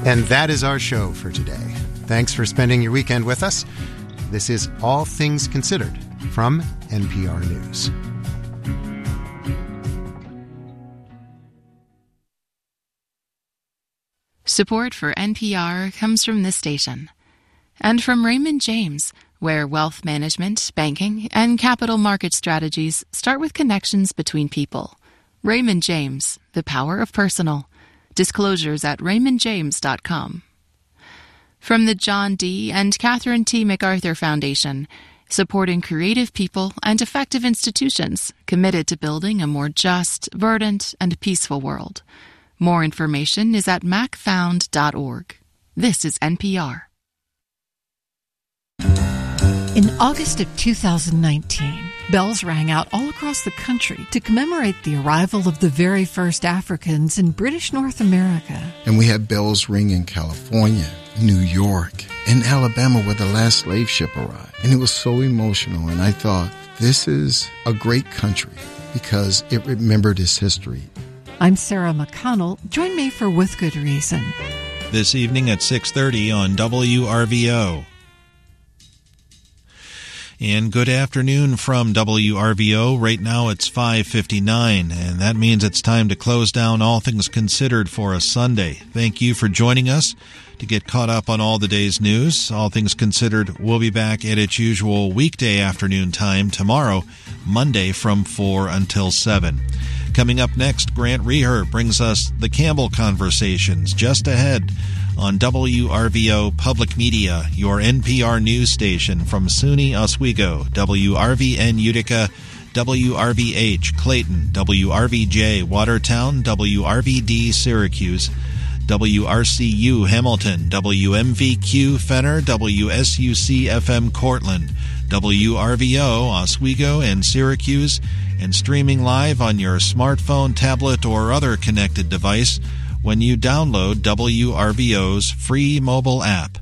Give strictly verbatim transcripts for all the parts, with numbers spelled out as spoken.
And that is our show for today. Thanks for spending your weekend with us. This is All Things Considered from N P R News. Support for N P R comes from this station and from Raymond James, where wealth management, banking, and capital market strategies start with connections between people. Raymond James, the power of personal. Disclosures at raymond james dot com. From the John D. and Catherine T. MacArthur Foundation, supporting creative people and effective institutions committed to building a more just, verdant, and peaceful world. More information is at mac found dot org. This is N P R. In August of two thousand nineteen, bells rang out all across the country to commemorate the arrival of the very first Africans in British North America. And we had bells ring in California, New York, and Alabama where the last slave ship arrived. And it was so emotional, and I thought, this is a great country because it remembered its history. I'm Sarah McConnell. Join me for With Good Reason. This evening at six thirty on W R V O. And good afternoon from W R V O. Right now it's five fifty-nine, and that means it's time to close down All Things Considered for a Sunday. Thank you for joining us to get caught up on all the day's news. All Things Considered will be back at its usual weekday afternoon time tomorrow, Monday from four until seven. Coming up next, Grant Reher brings us the Campbell Conversations just ahead on W R V O Public Media, your N P R news station from SUNY Oswego, W R V N Utica, W R V H Clayton, W R V J Watertown, W R V D Syracuse, W R C U Hamilton, W M V Q Fenner, W S U C F M Cortland, W R V O Oswego and Syracuse, and streaming live on your smartphone, tablet, or other connected device when you download W R V O's free mobile app.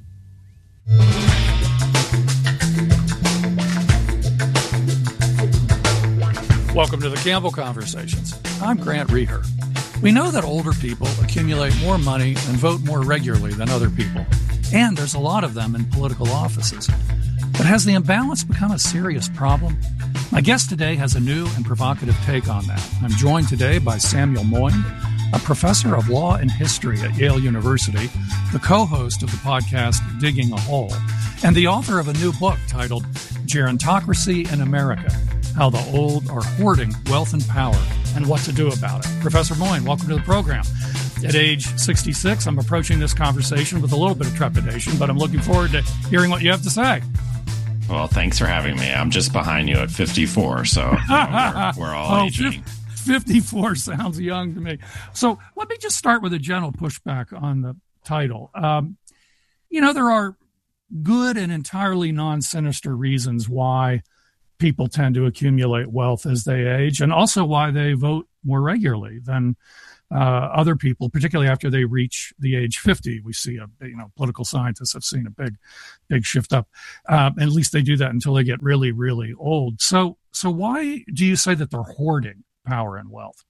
Welcome to the Campbell Conversations. I'm Grant Reher. We know that older people accumulate more money and vote more regularly than other people, and there's a lot of them in political offices. But has the imbalance become a serious problem? My guest today has a new and provocative take on that. I'm joined today by Samuel Moyn, a professor of law and history at Yale University, the co-host of the podcast Digging a Hole, and the author of a new book titled Gerontocracy in America, How the Old Are Hoarding Wealth and Power and What to Do About It. Professor Moyn, welcome to the program. At age sixty-six, I'm approaching this conversation with a little bit of trepidation, but I'm looking forward to hearing what you have to say. Well, thanks for having me. I'm just behind you at fifty-four, so you know, we're, we're all oh, aging. fifty-four sounds young to me. So let me just start with a general pushback on the title. Um, you know, there are good and entirely non-sinister reasons why people tend to accumulate wealth as they age, and also why they vote more regularly than uh, other people, particularly after they reach the age fifty. We see a, you know, political scientists have seen a big, big shift up. Uh, at least they do that until they get really, really old. So, so why do you say that they're hoarding power and wealth?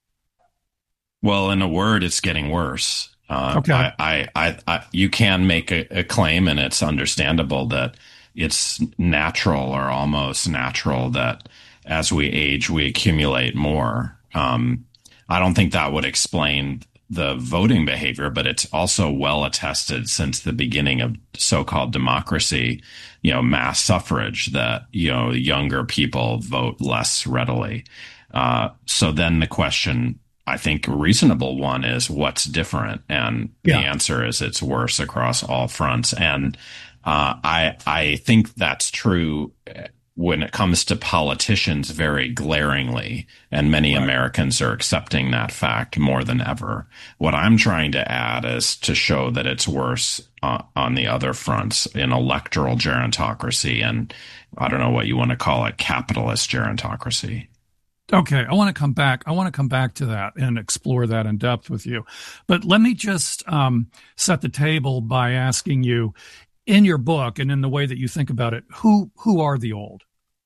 Well, in a word, it's getting worse. Uh, okay. I, I, I, I, you can make a, a claim, and it's understandable that it's natural or almost natural that as we age, we accumulate more. Um, I don't think that would explain the voting behavior, but it's also well attested since the beginning of so-called democracy, you know, mass suffrage, that, you know, younger people vote less readily. Uh, so then the question, I think a reasonable one, is what's different? And yeah. the answer is it's worse across all fronts. And uh, I I think that's true when it comes to politicians very glaringly, and many right. Americans are accepting that fact more than ever. What I'm trying to add is to show that it's worse uh, on the other fronts in electoral gerontocracy and, I don't know what you want to call it, capitalist gerontocracy. Okay, I want to come back. I want to come back to that and explore that in depth with you. But let me just um, set the table by asking you, in your book and in the way that you think about it, who who are the old?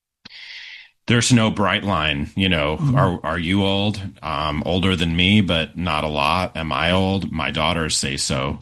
There's no bright line. You know, mm-hmm. are are you old? Um, older than me, but not a lot. Am I old? My daughters say so.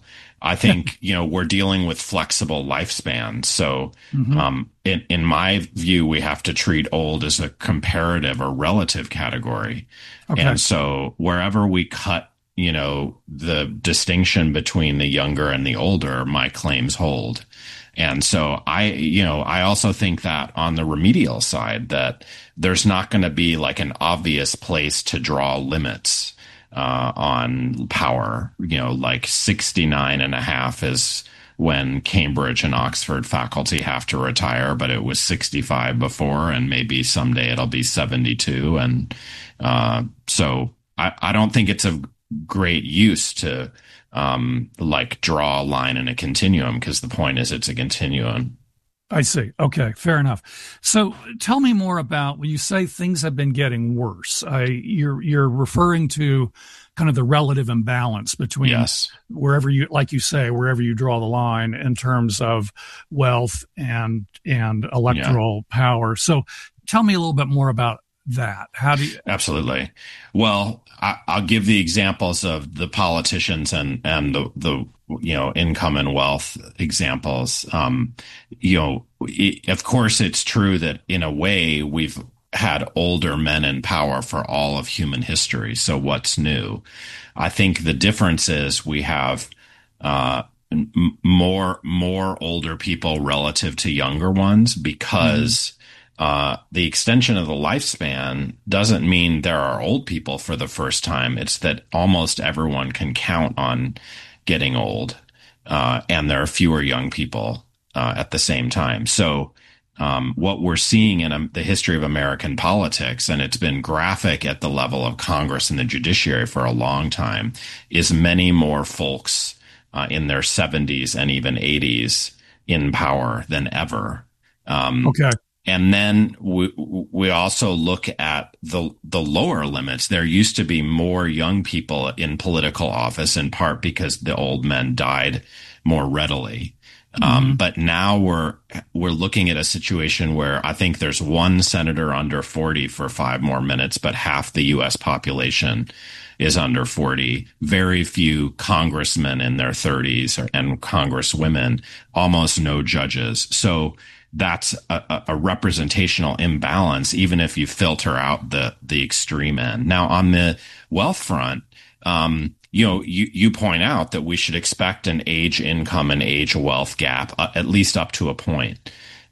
I think, you know, we're dealing with flexible lifespans. So, mm-hmm. um, in, in my view, we have to treat old as a comparative or relative category. Okay. And so wherever we cut, you know, the distinction between the younger and the older, my claims hold. And so I, you know, I also think that on the remedial side, that there's not going to be like an obvious place to draw limits Uh, on power. You know, like sixty-nine and a half is when Cambridge and Oxford faculty have to retire, but it was sixty-five before, and maybe someday it'll be seventy-two. And uh, so I, I don't think it's a great use to um, like draw a line in a continuum, because the point is it's a continuum. I see. Okay, fair enough. So tell me more about when you say things have been getting worse. I, you're you're referring to kind of the relative imbalance between yes. wherever you, like you say, wherever you draw the line in terms of wealth and and electoral yeah. power. So tell me a little bit more about that. How do you? Absolutely. Well, I, I'll give the examples of the politicians and and the the you know income and wealth examples. Um, you know, it, of course, it's true that in a way we've had older men in power for all of human history. So what's new? I think the difference is we have uh, m- more more older people relative to younger ones, because. Mm-hmm. Uh, the extension of the lifespan doesn't mean there are old people for the first time. It's that almost everyone can count on getting old, uh, and there are fewer young people uh, at the same time. So um, what we're seeing in um, the history of American politics, and it's been graphic at the level of Congress and the judiciary for a long time, is many more folks uh, in their seventies and even eighties in power than ever. Um, okay. And then we we also look at the the lower limits. There used to be more young people in political office, in part because the old men died more readily. Mm-hmm. Um, but now we're we're looking at a situation where I think there's one senator under forty for five more minutes, but half the U S population is under forty. Very few congressmen in their thirties and congresswomen, almost no judges. So that's a, a representational imbalance, even if you filter out the the extreme end. Now, on the wealth front, um, you know, you, you point out that we should expect an age income and age wealth gap, uh, at least up to a point,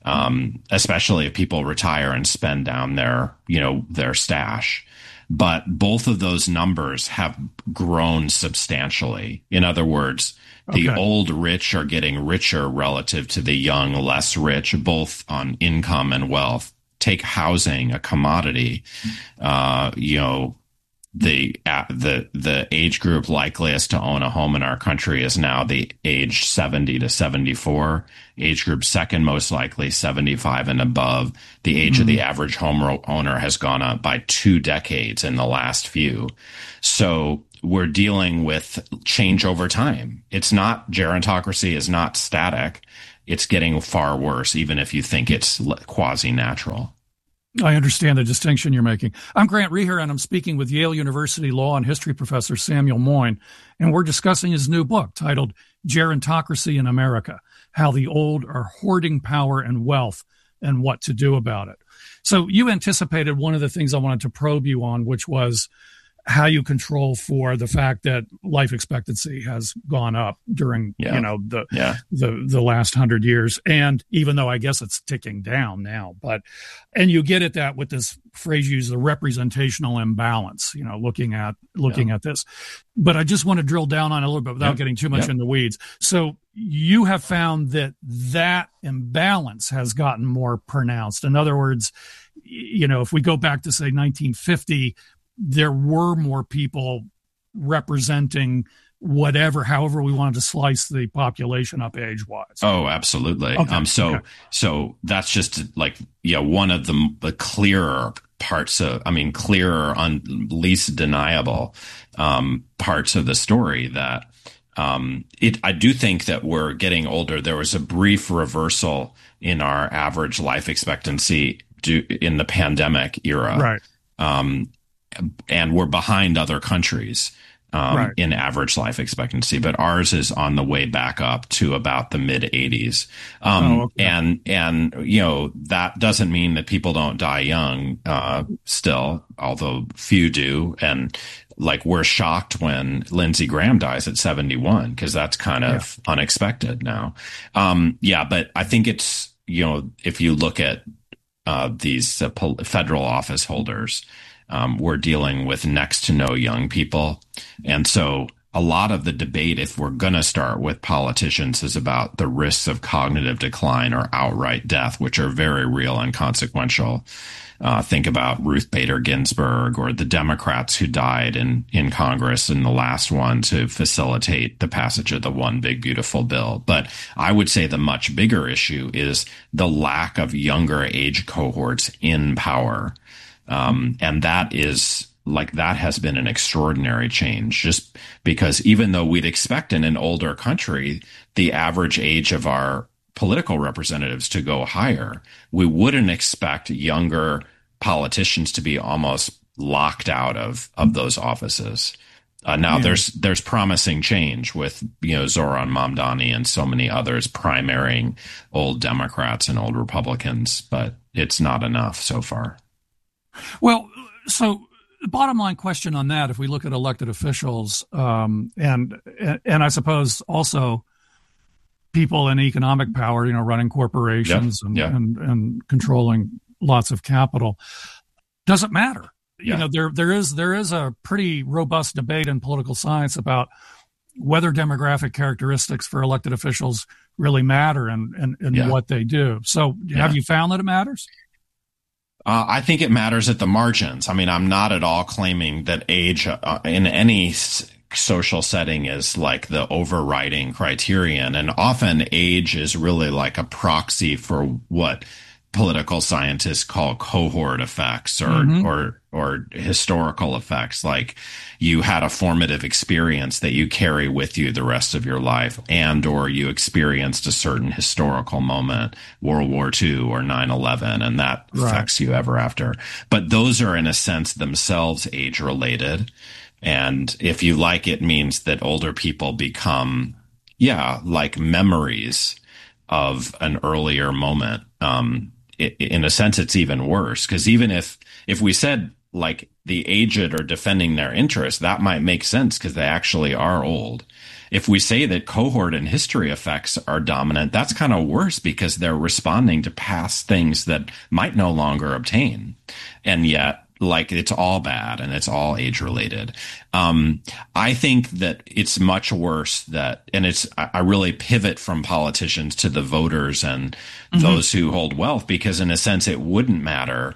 um, especially if people retire and spend down their, you know, their stash. But both of those numbers have grown substantially. In other words, the okay. old rich are getting richer relative to the young less rich, both on income and wealth. Take housing, a commodity. Uh, you know, the uh, the the age group likeliest to own a home in our country is now the age seventy to seventy-four. Age group second most likely, seventy-five and above. The age mm-hmm. of the average home owner has gone up by two decades in the last few. So we're dealing with change over time. It's not, gerontocracy is not static. It's getting far worse, even if you think it's quasi-natural. I understand the distinction you're making. I'm Grant Reher, and I'm speaking with Yale University law and history professor Samuel Moyn, and we're discussing his new book titled Gerontocracy in America, How the Old Are Hoarding Power and Wealth and What to Do About It. So you anticipated one of the things I wanted to probe you on, which was how you control for the fact that life expectancy has gone up during, yeah. you know, the, yeah. the, the last hundred years. And even though I guess it's ticking down now, but, and you get at that with this phrase used, the representational imbalance, you know, looking at, looking yeah. at this, but I just want to drill down on it a little bit without yeah. getting too much yeah. in the weeds. So you have found that that imbalance has gotten more pronounced. In other words, you know, if we go back to say nineteen fifty, there were more people representing whatever, however we wanted to slice the population up age-wise. Oh, absolutely. Okay. Um, so, okay. so that's just like, yeah, one of the, the clearer parts of, I mean, clearer, un, least deniable um, parts of the story that um, it, I do think that we're getting older. There was a brief reversal in our average life expectancy due, in the pandemic era. Right. Um, and we're behind other countries. um, right. in average life expectancy, but ours is on the way back up to about the mid eighties. Um, oh, okay. and, and, you know, that doesn't mean that people don't die young, uh, still, although few do. And like, we're shocked when Lindsey Graham dies at seventy-one, because that's kind of yeah. unexpected now. Um, yeah, but I think it's, you know, if you look at, uh, these uh, federal office holders, Um, we're dealing with next to no young people. And so a lot of the debate, if we're going to start with politicians, is about the risks of cognitive decline or outright death, which are very real and consequential. Uh, think about Ruth Bader Ginsburg or the Democrats who died in, in Congress in the last one to facilitate the passage of the One Big Beautiful Bill. But I would say the much bigger issue is the lack of younger age cohorts in power. Um, and that is like, that has been an extraordinary change, just because even though we'd expect in an older country, the average age of our political representatives to go higher, we wouldn't expect younger politicians to be almost locked out of, of those offices. Uh, now yeah. there's, there's promising change with, you know, Zoran Mamdani and so many others primarying old Democrats and old Republicans, but it's not enough so far. Well, so the bottom line question on that, if we look at elected officials, um, and, and I suppose also people in economic power, you know, running corporations yep. and, yep. and, and controlling lots of capital, doesn't matter. Yeah. You know, there, there is, there is a pretty robust debate in political science about whether demographic characteristics for elected officials really matter and, and, and yeah. what they do. So yeah. have you found that it matters? Uh, I think it matters at the margins. I mean, I'm not at all claiming that age uh, in any s- social setting is like the overriding criterion. And often age is really like a proxy for what political scientists call cohort effects or, mm-hmm. or, or historical effects. Like you had a formative experience that you carry with you the rest of your life, and, or you experienced a certain historical moment, World War Two or nine eleven, and that right. affects you ever after. But those are in a sense themselves age related. And if you like, it means that older people become, yeah, like memories of an earlier moment. Um, in a sense, it's even worse, because even if if we said like the aged are defending their interests, that might make sense because they actually are old. If we say that cohort and history effects are dominant, that's kind of worse because they're responding to past things that might no longer obtain. And yet, like, it's all bad and it's all age related. Um, I think that it's much worse that, and it's, I really pivot from politicians to the voters and mm-hmm. those who hold wealth, because in a sense, it wouldn't matter,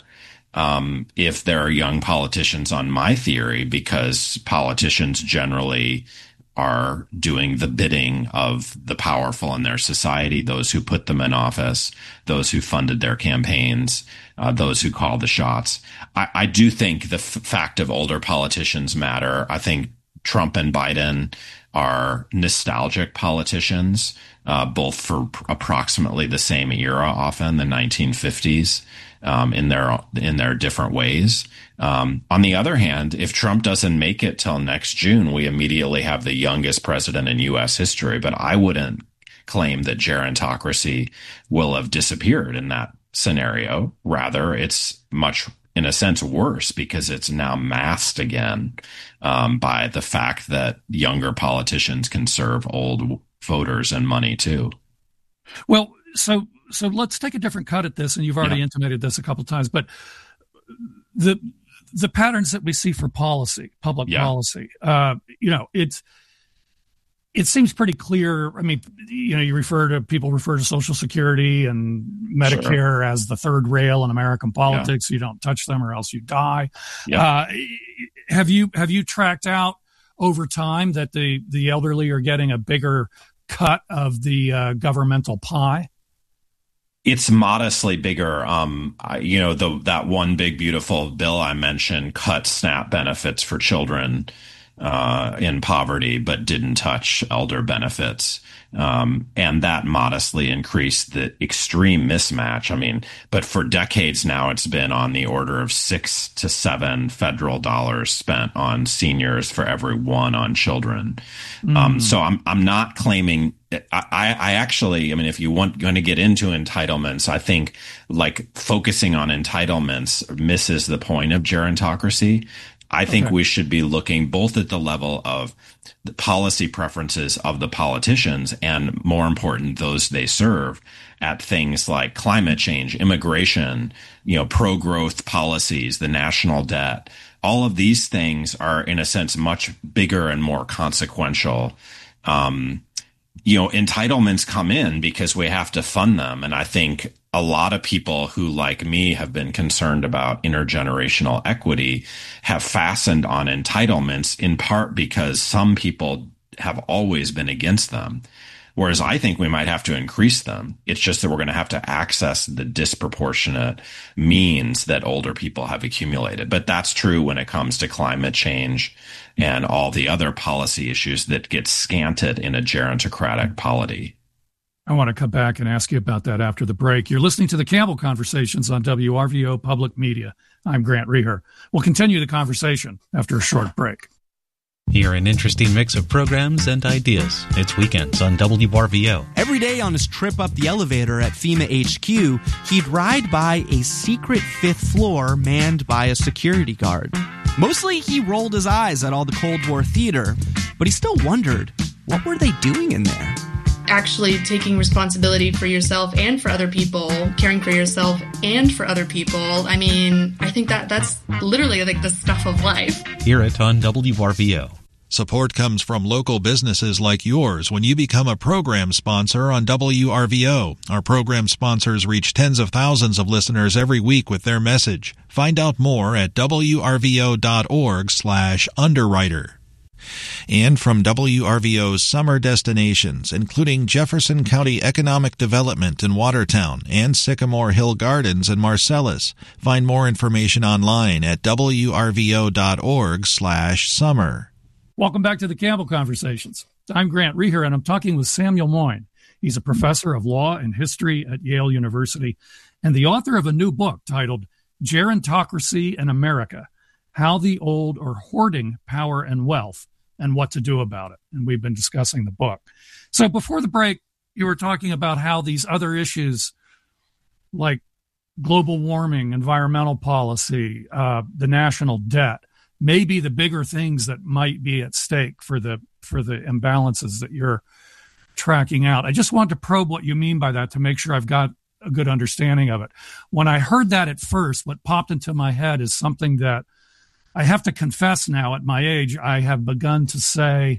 um, if there are young politicians on my theory, because politicians generally are doing the bidding of the powerful in their society, those who put them in office, those who funded their campaigns, uh, those who call the shots. I, I do think the f- fact of older politicians matter. I think Trump and Biden are nostalgic politicians, uh, both for pr- approximately the same era, often the nineteen fifties, um, in their, in their different ways. Um, on the other hand, if Trump doesn't make it till next June, we immediately have the youngest president in U S history. But I wouldn't claim that gerontocracy will have disappeared in that scenario. Rather, it's much, in a sense, worse because it's now masked again um, by the fact that younger politicians can serve old voters and money too. Well, so so let's take a different cut at this, and you've already yeah. intimated this a couple of times, but the the patterns that we see for policy, public yeah. policy, uh, you know, it's, it seems pretty clear. I mean, you know, you refer to, people refer to Social Security and Medicare sure. as the third rail in American politics. Yeah. You don't touch them or else you die. Yeah. Uh, have you, have you tracked out over time that the, the elderly are getting a bigger cut of the uh, governmental pie? It's modestly bigger. Um, you know, the, that one big beautiful bill I mentioned cut SNAP benefits for children uh, in poverty, but didn't touch elder benefits. Um, and that modestly increased the extreme mismatch. I mean, but for decades now, it's been on the order of six to seven federal dollars spent on seniors for every one on children. Mm. Um, so I'm, I'm not claiming, I, I actually, I mean, if you want going to get into entitlements, I think like focusing on entitlements misses the point of gerontocracy. I think okay. we should be looking both at the level of the policy preferences of the politicians and, more important, those they serve, at things like climate change, immigration, you know, pro-growth policies, the national debt. All of these things are, in a sense, much bigger and more consequential. Um, you know, entitlements come in because we have to fund them. And I think a lot of people who, like me, have been concerned about intergenerational equity have fastened on entitlements, in part because some people have always been against them. Whereas I think we might have to increase them. It's just that we're going to have to access the disproportionate means that older people have accumulated. But that's true when it comes to climate change and all the other policy issues that get scanted in a gerontocratic polity. I want to come back and ask you about that after the break. You're listening to the Campbell Conversations on W R V O Public Media. I'm Grant Reher. We'll continue the conversation after a short break. Hear an interesting mix of programs and ideas. It's Weekends on W R V O. Every day on his trip up the elevator at FEMA H Q, he'd ride by a secret fifth floor manned by a security guard. Mostly he rolled his eyes at all the Cold War theater, but he still wondered, what were they doing in there? Actually taking responsibility for yourself and for other people, caring for yourself and for other people. I mean, I think that that's literally like the stuff of life. Hear it on W R V O. Support comes from local businesses like yours when you become a program sponsor on W R V O. Our program sponsors reach tens of thousands of listeners every week with their message. Find out more at W R V O dot org slash underwriter. And from W R V O's summer destinations, including Jefferson County Economic Development in Watertown and Sycamore Hill Gardens in Marcellus. Find more information online at W R V O dot org slash summer. Welcome back to the Campbell Conversations. I'm Grant Reher, and I'm talking with Samuel Moyn. He's a professor of law and history at Yale University and the author of a new book titled Gerontocracy in America, How the Old Are Hoarding Power and Wealth and What to Do About It. And we've been discussing the book. So before the break, you were talking about how these other issues like global warming, environmental policy, uh, the national debt, may be the bigger things that might be at stake for the for the imbalances that you're tracking out. I just want to probe what you mean by that to make sure I've got a good understanding of it. When I heard that at first, what popped into my head is something that I have to confess now at my age, I have begun to say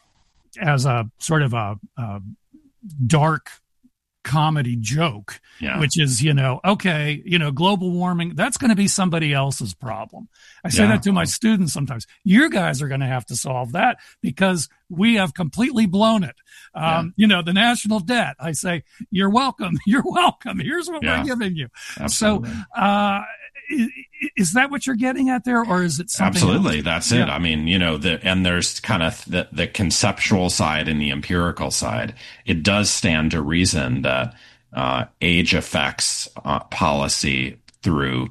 as a sort of a, a dark comedy joke, yeah. which is, you know, okay, you know, global warming, that's going to be somebody else's problem. I say yeah. that to my students sometimes. You guys are going to have to solve that because we have completely blown it. Um, yeah. You know, the national debt, I say, you're welcome. You're welcome. Here's what yeah. we're giving you. Absolutely. So, uh, is, is that what you're getting at there, or is it something Absolutely. else? That's it. Yeah. I mean, you know, the, and there's kind of the, the conceptual side and the empirical side. It does stand to reason that uh, age affects uh, policy through